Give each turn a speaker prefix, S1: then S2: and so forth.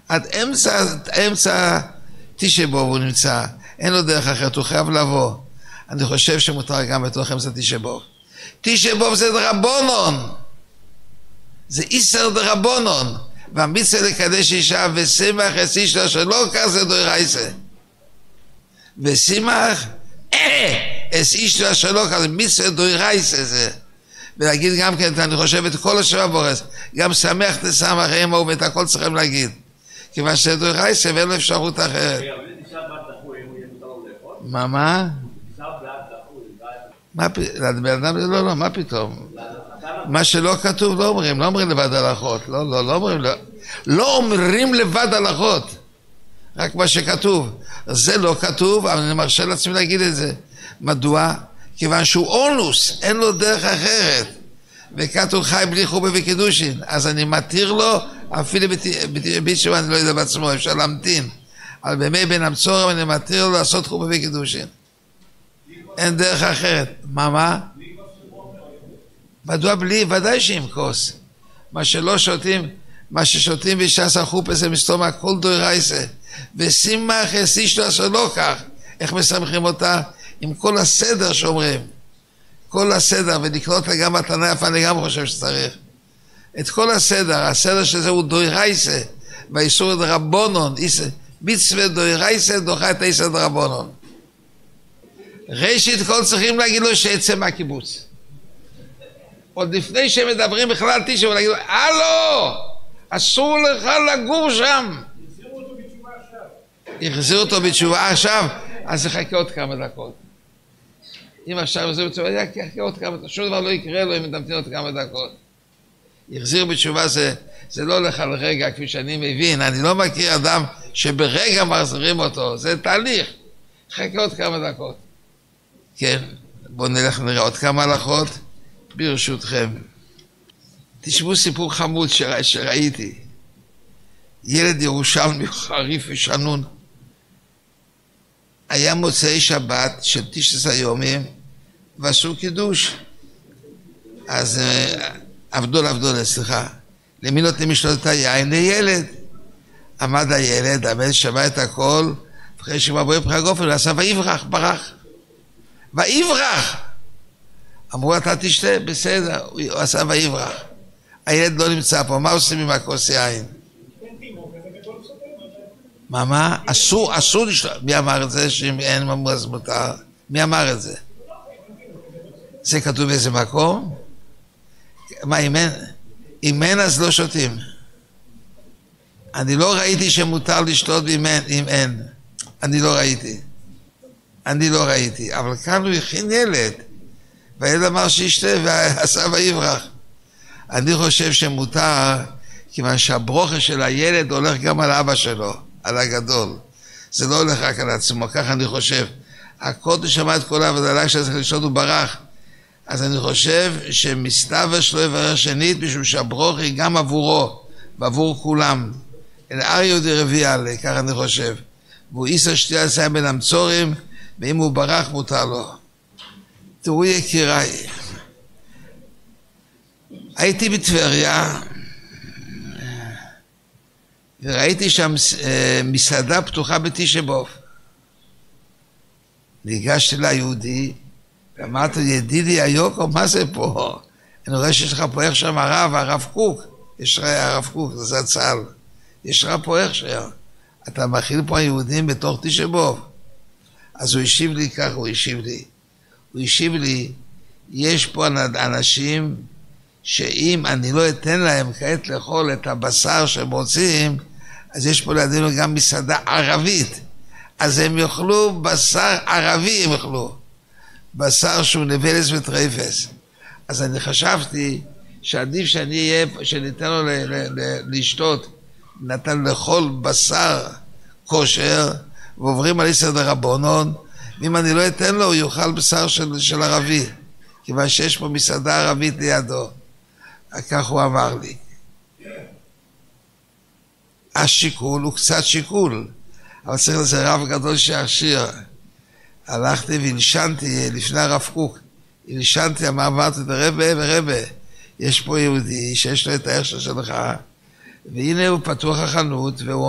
S1: עד אמצע תשעה באב הוא נמצא, אין לו דרך אחרת, הוא חייב לבוא. אני חושב שמותר גם בתוך אמצע תשעה באב. תשעה באב זה דרבנון, זה איסר דרבנון, והמצווה לקדש אישה ושימח את אישה שלא כזה דאורייתא. ושימח את אישה שלא כזה, מצווה דאורייתא זה. ולהגיד גם כן, אני חושב את כל השבע בורס, גם שמח תשמח עמו ואת הכל צריכים להגיד. כיוון שזה דאורייתא ואין לו אפשרות אחרת. מה? לא, מה פתאום? מה שלא כתוב לא אומרים לבד הלכות, לא אומרים לבד הלכות, רק מה שכתוב. זה לא כתוב, אבל אני מרשה לעצמי להגיד את זה. מדוע? כיוון שהוא אונוס, אין לו דרך אחרת, וכתוב חי בלי חופה וקידושין, אז אני מתיר לו, אפילו בתשובה אני לא יודע בעצמו, אפשר להמתין, אבל בימי בין המצורם אני מתיר לו לעשות חופה וקידושין, אין דרך אחרת. מה? מדוע בלי? ודאי שעם כוס. מה שלא שותים, מה ששותים בש"ס החופה זה מסתום הכל דאורייתא. ושימח את אישה שלא כך. איך משמחים אותה? עם כל הסדר שאומרים. כל הסדר, ולקנות לה גם מתנה יפה, אני גם חושב שצריך. את כל הסדר שזה הוא דאורייתא, והאיסור דרבנון, מצווה דאורייתא דוחה את האיסור דרבנון. ראשית כל צריכים להגיד לו שיצא מהקיבוץ. עוד לפני שהם מדברים בכלל תשעה, ולהגיד לו, הלו, אסור לך לגור שם. יחזירו אותו בתשובה עכשיו, אז יחכה עוד כמה דקות. אם עכשיו יחזירו בתשובה, יחכה עוד כמה דקות. שום דבר לא יקרה לו אם תמתין עוד כמה דקות. יחזיר בתשובה זה לא הולך על רגע, כפי שאני מבין. אני לא מכיר אדם שברגע מחזירים אותו. זה תהליך. יחכה עוד כמה דקות. כן, בואו נלך נראה עוד כמה הלכות. ברשותכם, תשמעו סיפור חמוד שראיתי. ילד ירושלמי חריף ושנון, היה מוצאי שבת של 19 יומים ועשו קידוש. אז עבדו, למי נותנים לשתות את היין? לילד. עמד הילד, הבן שמע את הכל, אחרי שמבואי פרח גופן, ועשה ויברח, ויברח. אמרו, אתה תשתה, בסדר, הוא עשה ויברח. הילד לא נמצא פה, מה עושים עם הכוס יין? מה? אסור לשתות. מי אמר את זה? שאם אין ממור אז מותר. מי אמר את זה? זה כתוב באיזה מקום? מה, אם אין אז לא שותים. אני לא ראיתי שמותר לשתות אם אין. אני לא ראיתי. אבל כאן הוא הכין ילד. והילד אמר שישתה ועשה ויברח. אני חושב שמותר, כיוון שהברוכה של הילד הולך גם על אבא שלו, על הגדול. זה לא הולך רק על עצמו, כך אני חושב. הקודש שמע את כל העבודה שצריך לשתות הוא ברח. אז אני חושב שמסתבר שלא יברר שנית, משום שהברוכה היא גם עבורו, ועבור כולם. אל אריו דרביאלי, כך אני חושב. והוא איסר שתייה לסיים בין המצורים, ואם הוא ברח מותר לו. תראו יקיריי, הייתי בטבריה וראיתי שם מסעדה פתוחה בתשעה באב. ניגשתי ליהודי ואמרתי, ידידי היוקו, מה זה פה? אני רואה שיש לך פה איך שם הרב קוק, יש הרב קוק, זה הצהל, יש לך פה איך שם, אתה מכיל פה היהודים בתוך תשעה באב. אז הוא השיב לי כך, הוא השיב לי, יש פה אנשים שאם אני לא אתן להם כעת לאכול את הבשר שהם רוצים, אז יש פה לידינו גם מסעדה ערבית, אז הם יאכלו בשר ערבי, הם יאכלו בשר שהוא נבלס וטרייפס. אז אני חשבתי שעדיף שניתן לו לשתות, נתן לאכול בשר כושר, ועוברים על איסר דרבנון, ואם אני לא אתן לו, הוא יאכל בשר של ערבי, כיוון שיש פה מסעדה ערבית לידו. כך הוא אמר לי. השיקול הוא קצת שיקול, אבל צריך לזה רב גדול שיעשיר. הלכתי והלשנתי לפני הרב קוק, הלשנתי, אמרתי, רבה, יש פה יהודי שיש לו את הערך שלך, והנה הוא פתוח החנות, והוא